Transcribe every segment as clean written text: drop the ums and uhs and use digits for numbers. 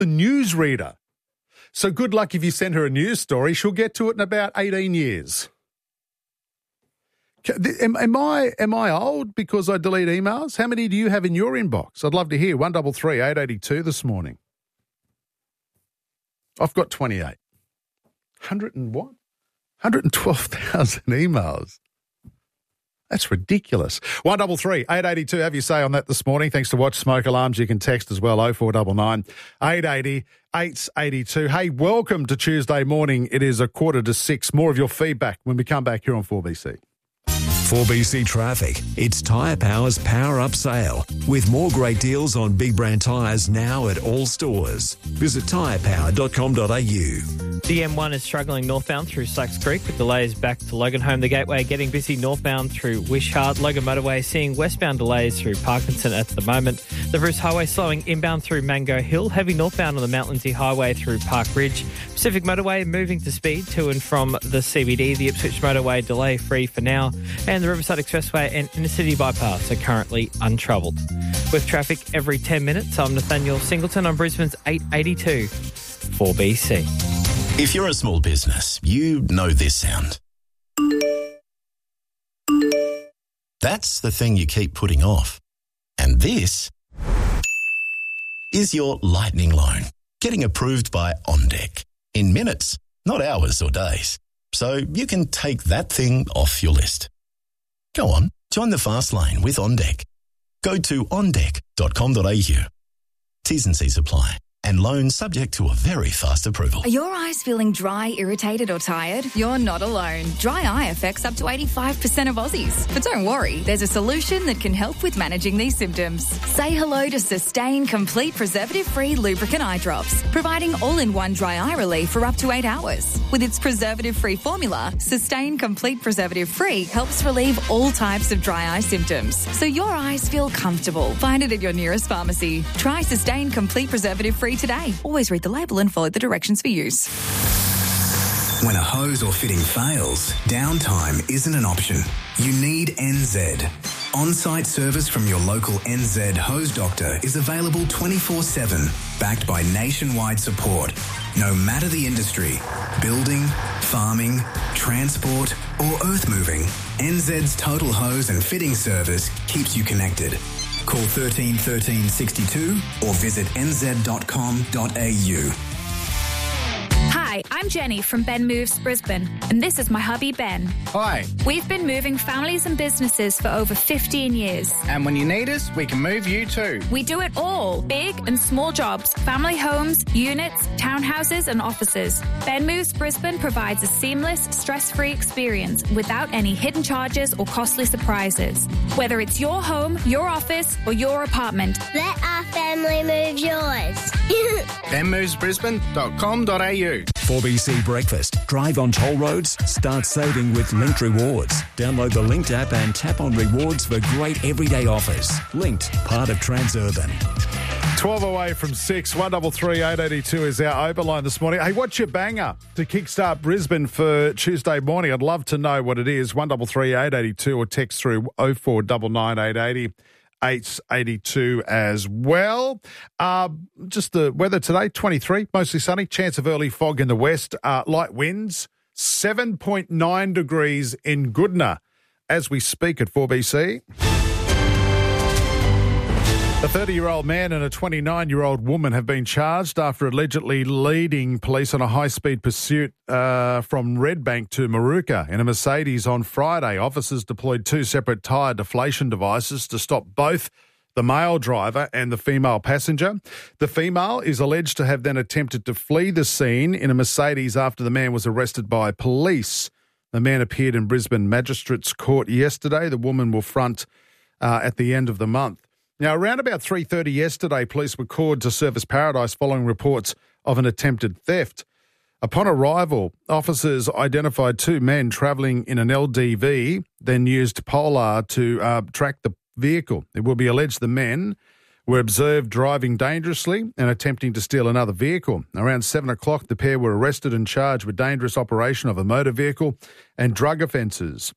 the newsreader. So good luck if you send her a news story. She'll get to it in about 18 years. Am I old because I delete emails? How many do you have in your inbox? I'd love to hear. 133 882 this morning. I've got 28. 100 and what? 112,000 emails. That's ridiculous. 133 882. Have your say on that this morning. Thanks to Watch Smoke Alarms. You can text as well. 0499 880 882. Hey, welcome to Tuesday morning. It is 5:45. More of your feedback when we come back here on 4BC. 4BC Traffic. It's Tyre Power's Power Up Sale with more great deals on big brand tyres now at all stores. Visit tyrepower.com.au. The M1 is struggling northbound through Sucks Creek with delays back to Loganholme. The Gateway getting busy northbound through Wishart. Logan Motorway seeing westbound delays through Parkinson at the moment. The Bruce Highway slowing inbound through Mango Hill. Heavy northbound on the Mount Lindesay Highway through Park Ridge. Pacific Motorway moving to speed to and from the CBD. The Ipswich Motorway delay free for now. And the Riverside Expressway and Inner City Bypass are currently untroubled. With traffic every 10 minutes, I'm Nathaniel Singleton on Brisbane's 882 4BC. If you're a small business, you know this sound. That's the thing you keep putting off. And this is your lightning loan, getting approved by OnDeck in minutes, not hours or days. So you can take that thing off your list. Go on, join the fast lane with OnDeck. Go to ondeck.com.au. T's and C's apply. And loans subject to a very fast approval. Are your eyes feeling dry, irritated or tired? You're not alone. Dry eye affects up to 85% of Aussies. But don't worry, there's a solution that can help with managing these symptoms. Say hello to Sustain Complete Preservative-Free Lubricant Eye Drops, providing all-in-one dry eye relief for up to 8 hours. With its preservative-free formula, Sustain Complete Preservative-Free helps relieve all types of dry eye symptoms, so your eyes feel comfortable. Find it at your nearest pharmacy. Try Sustain Complete Preservative-Free today. Always read the label and follow the directions for use. When a hose or fitting fails, downtime isn't an option. You need NZ. On-site service from your local NZ hose doctor is available 24/7, backed by nationwide support. No matter the industry, building, farming, transport or earth moving, NZ's total hose and fitting service keeps you connected. Call 13 13 62 or visit nz.com.au. Hi, I'm Jenny from Ben Moves Brisbane, and this is my hubby Ben. Hi. We've been moving families and businesses for over 15 years. And when you need us, we can move you too. We do it all, big and small jobs, family homes, units, townhouses and offices. Ben Moves Brisbane provides a seamless, stress-free experience without any hidden charges or costly surprises. Whether it's your home, your office or your apartment. Let our family move yours. benmovesbrisbane.com.au. 4BC Breakfast. Drive on toll roads. Start saving with Linked Rewards. Download the Linked app and tap on rewards for great everyday offers. Linked, part of Transurban. 12 away from 6. 133 882 is our open line this morning. Hey, what's your banger to kickstart Brisbane for Tuesday morning? I'd love to know what it is. 133 882 or text through 0499 880 882 as well. Just the weather today, 23, mostly sunny. Chance of early fog in the west. Light winds, 7.9 degrees in Goodna as we speak at 4BC. A 30-year-old man and a 29-year-old woman have been charged after allegedly leading police on a high-speed pursuit from Redbank to Maruka in a Mercedes on Friday. Officers deployed 2 separate tyre deflation devices to stop both the male driver and the female passenger. The female is alleged to have then attempted to flee the scene in a Mercedes after the man was arrested by police. The man appeared in Brisbane Magistrates Court yesterday. The woman will front at the end of the month. Now, around about 3:30 yesterday, police were called to Surfers Paradise following reports of an attempted theft. Upon arrival, officers identified 2 men travelling in an LDV, then used Polar to track the vehicle. It will be alleged the men were observed driving dangerously and attempting to steal another vehicle. Around 7 o'clock, the pair were arrested and charged with dangerous operation of a motor vehicle and drug offences.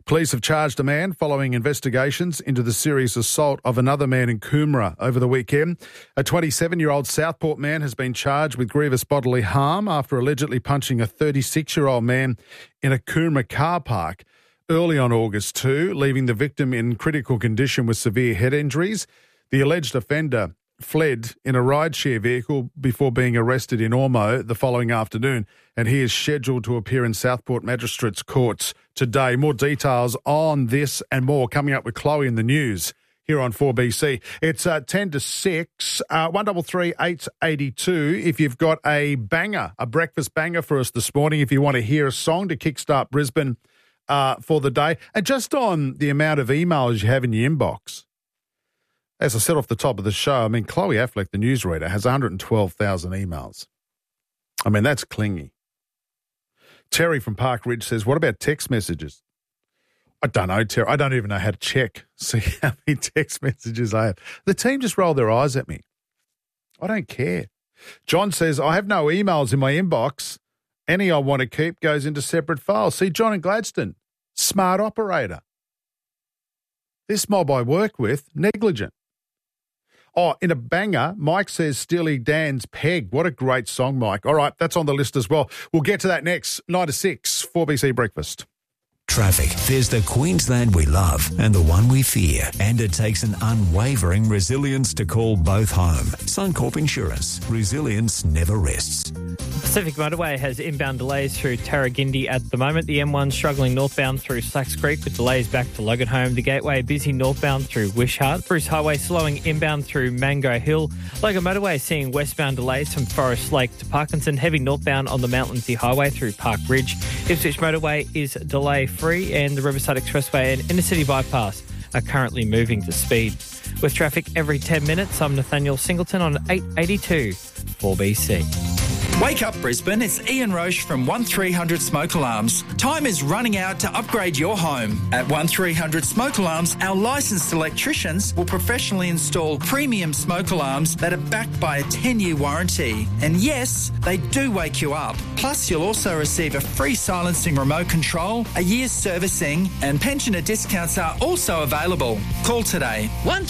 Police have charged a man following investigations into the serious assault of another man in Coomera over the weekend. A 27-year-old Southport man has been charged with grievous bodily harm after allegedly punching a 36-year-old man in a Coomera car park early on August 2, leaving the victim in critical condition with severe head injuries. The alleged offender fled in a rideshare vehicle before being arrested in Ormeau the following afternoon, and he is scheduled to appear in Southport Magistrates Courts today. More details on this and more coming up with Chloe in the news here on 4BC. It's 10 to 6, 133 882. If you've got a banger, a breakfast banger for us this morning, if you want to hear a song to kickstart Brisbane for the day. And just on the amount of emails you have in your inbox, as I said off the top of the show, I mean, Chloe Affleck, the newsreader, has 112,000 emails. I mean, that's clingy. Terry from Park Ridge says, what about text messages? I don't know, Terry. I don't even know how to check, see how many text messages I have. The team just roll their eyes at me. I don't care. John says, I have no emails in my inbox. Any I want to keep goes into separate files. See, John and Gladstone, smart operator. This mob I work with, negligent. Oh, in a banger, Mike says Steely Dan's Peg. What a great song, Mike. All right, that's on the list as well. We'll get to that next. 9 to 6, 4BC Breakfast. Traffic. There's the Queensland we love and the one we fear. And it takes an unwavering resilience to call both home. Suncorp Insurance. Resilience never rests. Pacific Motorway has inbound delays through Tarragindi at the moment. The M1 struggling northbound through Slacks Creek with delays back to Loganholme. The Gateway busy northbound through Wishart. Bruce Highway slowing inbound through Mango Hill. Logan Motorway seeing westbound delays from Forest Lake to Parkinson. Heavy northbound on the Mount Lindsay Highway through Park Ridge. Ipswich Motorway is delay-free and the Riverside Expressway and Inner City Bypass are currently moving to speed. With traffic every 10 minutes, I'm Nathaniel Singleton on 882 4BC. Wake up, Brisbane. It's Ian Roche from 1300 Smoke Alarms. Time is running out to upgrade your home. At 1300 Smoke Alarms, our licensed electricians will professionally install premium smoke alarms that are backed by a 10-year warranty. And yes, they do wake you up. Plus, you'll also receive a free silencing remote control, a year's servicing, and pensioner discounts are also available. Call today.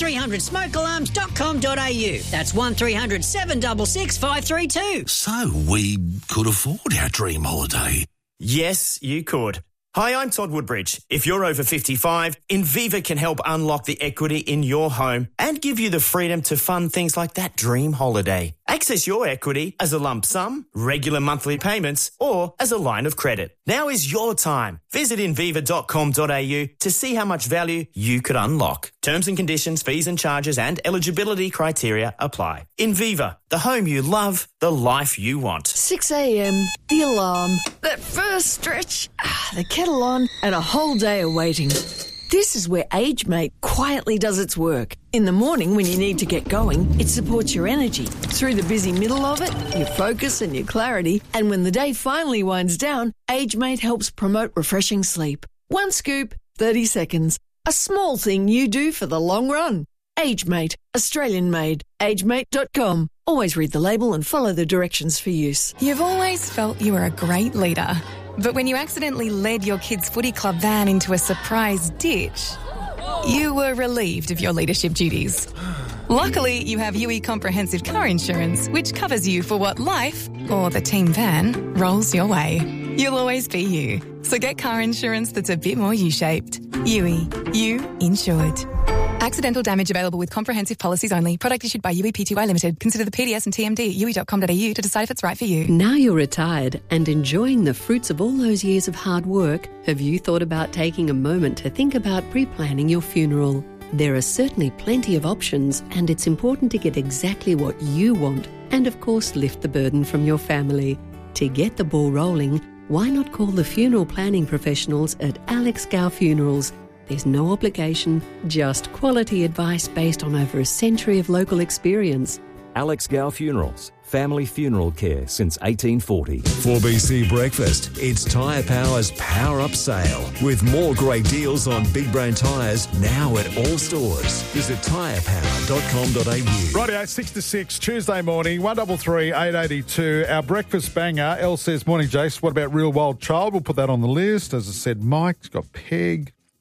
1300smokealarms.com.au. That's 1300 766 532. So we could afford our dream holiday. Yes, you could. Hi, I'm Todd Woodbridge. If you're over 55, Inviva can help unlock the equity in your home and give you the freedom to fund things like that dream holiday. Access your equity as a lump sum, regular monthly payments, or as a line of credit. Now is your time. Visit inviva.com.au to see how much value you could unlock. Terms and conditions, fees and charges and eligibility criteria apply. Inviva, the home you love, the life you want. 6 a.m, the alarm, that first stretch, the kettle on, and a whole day of waiting. This is where AgeMate quietly does its work. In the morning, when you need to get going, it supports your energy. Through the busy middle of it, your focus and your clarity. And when the day finally winds down, AgeMate helps promote refreshing sleep. One scoop, 30 seconds. A small thing you do for the long run. AgeMate, Australian made. AgeMate.com. Always read the label and follow the directions for use. You've always felt you were a great leader. But when you accidentally led your kids' footy club van into a surprise ditch, you were relieved of your leadership duties. Luckily, you have UE Comprehensive Car Insurance, which covers you for what life, or the team van, rolls your way. You'll always be you. So get car insurance that's a bit more U-shaped. UE. You insured. Accidental damage available with comprehensive policies only. Product issued by UE Pty Limited. Consider the PDS and TMD at UE.com.au to decide if it's right for you. Now you're retired and enjoying the fruits of all those years of hard work, have you thought about taking a moment to think about pre-planning your funeral? There are certainly plenty of options, and it's important to get exactly what you want and, of course, lift the burden from your family. To get the ball rolling, why not call the funeral planning professionals at Alex Gow Funerals? There's no obligation, just quality advice based on over a century of local experience. Alex Gow Funerals, family funeral care since 1840. 4BC Breakfast. It's Tyre Power's Power Up Sale with more great deals on big brand tyres now at all stores. Visit tyrepower.com.au. Righty, 6 to 6, Tuesday morning, 133 882. Our breakfast banger. Elle says, morning, Jace. What about Real Wild Child? We'll put that on the list. As I said, Mike's got Peg.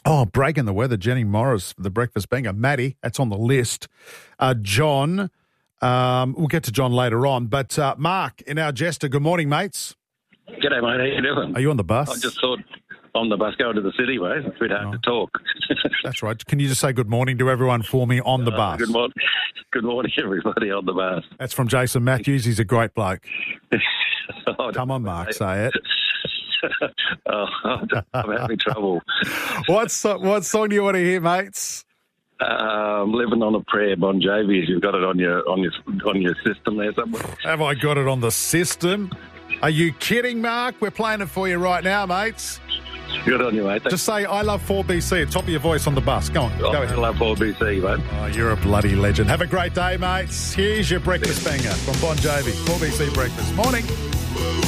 Oh, breaking the weather. Jenny Morris, the breakfast banger. Maddie, that's on the list. John, we'll get to John later on. But Mark in our Jester, good morning, mates. G'day, mate. How you doing? Are you on the bus? I just thought on the bus going to the city, mate. It's a bit hard to talk. That's right. Can you just say good morning to everyone for me on the bus? Good morning. Good morning, everybody on the bus. That's from Jason Matthews. He's a great bloke. Come on, Mark, say it. I'm having trouble. What song do you want to hear, mates? Living on a Prayer, Bon Jovi. You've got it on your system there somewhere. Have I got it on the system? Are you kidding, Mark? We're playing it for you right now, mates. Good on you, mate. Just say, I love 4BC at top of your voice on the bus. Go on, go ahead. I love 4BC, mate. Oh, you're a bloody legend. Have a great day, mates. Here's your breakfast banger from Bon Jovi. 4BC Breakfast. Morning.